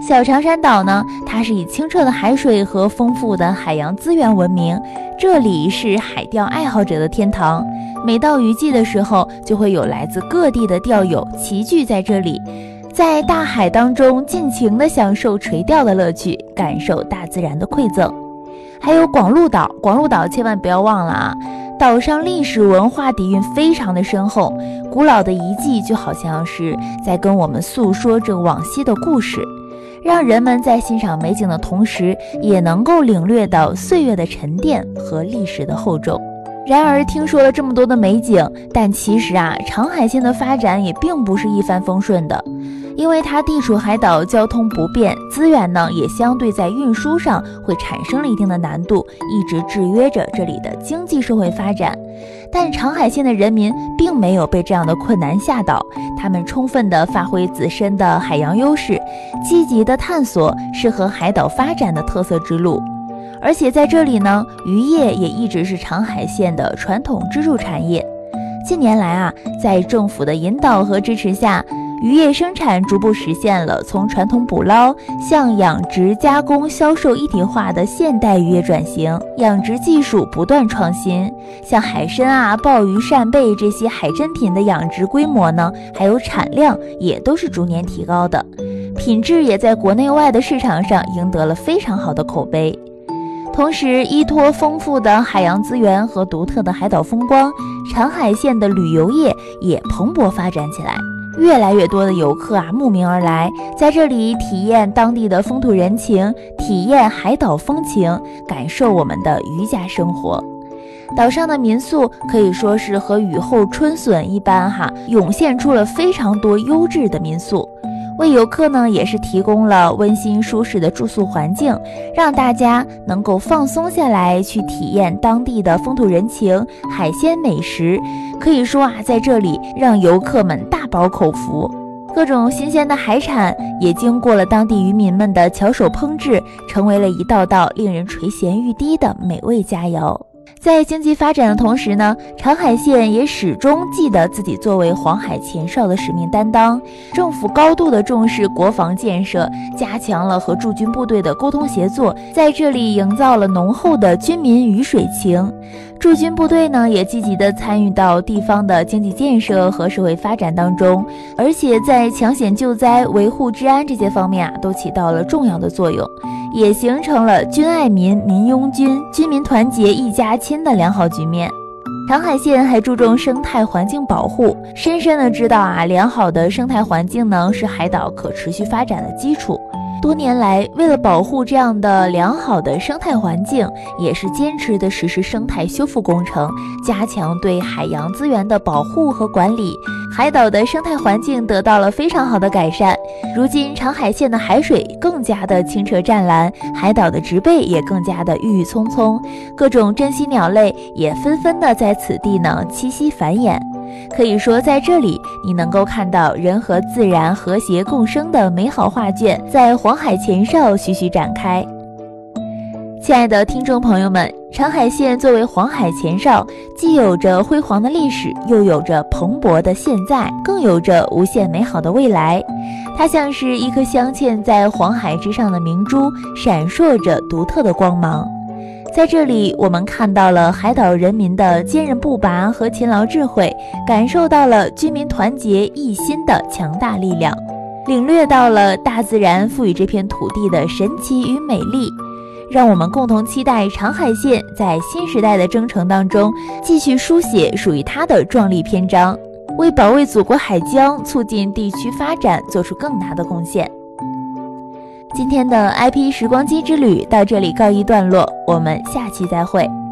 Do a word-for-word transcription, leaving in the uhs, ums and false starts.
小长山岛呢，它是以清澈的海水和丰富的海洋资源闻名，这里是海钓爱好者的天堂。每到渔季的时候，就会有来自各地的钓友齐聚在这里，在大海当中尽情地享受垂钓的乐趣，感受大自然的馈赠。还有广鹿岛，广鹿岛千万不要忘了啊！岛上历史文化底蕴非常的深厚，古老的遗迹就好像是在跟我们诉说着往昔的故事，让人们在欣赏美景的同时，也能够领略到岁月的沉淀和历史的厚重。然而听说了这么多的美景，但其实啊，长海线的发展也并不是一帆风顺的，因为它地处海岛，交通不便，资源呢也相对在运输上会产生了一定的难度，一直制约着这里的经济社会发展。但长海线的人民并没有被这样的困难吓倒，他们充分地发挥自身的海洋优势，积极地探索适合海岛发展的特色之路。而且在这里呢，渔业也一直是长海线的传统支柱产业。近年来啊，在政府的引导和支持下，渔业生产逐步实现了从传统捕捞向养殖、加工、销售一体化的现代渔业转型，养殖技术不断创新，像海参啊、鲍鱼、扇贝这些海珍品的养殖规模呢，还有产量也都是逐年提高的，品质也在国内外的市场上赢得了非常好的口碑。同时，依托丰富的海洋资源和独特的海岛风光，长海线的旅游业也蓬勃发展起来。越来越多的游客啊慕名而来，在这里体验当地的风土人情，体验海岛风情，感受我们的渔家生活。岛上的民宿可以说是和雨后春笋一般哈，涌现出了非常多优质的民宿，为游客呢也是提供了温馨舒适的住宿环境，让大家能够放松下来，去体验当地的风土人情、海鲜美食。可以说啊，在这里让游客们大饱口福。各种新鲜的海产也经过了当地渔民们的巧手烹制，成为了一道道令人垂涎欲滴的美味佳肴。在经济发展的同时呢，长海线也始终记得自己作为黄海前哨的使命担当。政府高度的重视国防建设，加强了和驻军部队的沟通协作，在这里营造了浓厚的军民鱼水情。驻军部队呢，也积极地参与到地方的经济建设和社会发展当中，而且在抢险救灾、维护治安这些方面啊，都起到了重要的作用，也形成了军爱民、民拥军、军民团结一家亲的良好局面。长海线还注重生态环境保护，深深地知道啊，良好的生态环境呢，是海岛可持续发展的基础。多年来，为了保护这样的良好的生态环境，也是坚持的实施生态修复工程，加强对海洋资源的保护和管理，海岛的生态环境得到了非常好的改善。如今长海线的海水更加的清澈湛蓝，海岛的植被也更加的郁郁葱葱，各种珍稀鸟类也纷纷的在此地呢栖息繁衍。可以说，在这里你能够看到人和自然和谐共生的美好画卷在黄海前哨徐徐展开。亲爱的听众朋友们，长海线作为黄海前哨，既有着辉煌的历史，又有着蓬勃的现在，更有着无限美好的未来。它像是一颗镶嵌在黄海之上的明珠，闪烁着独特的光芒。在这里，我们看到了海岛人民的坚韧不拔和勤劳智慧，感受到了军民团结一心的强大力量，领略到了大自然赋予这片土地的神奇与美丽。让我们共同期待长海线在新时代的征程当中，继续书写属于它的壮丽篇章，为保卫祖国海疆、促进地区发展做出更大的贡献。今天的 I P 时光机之旅到这里告一段落，我们下期再会。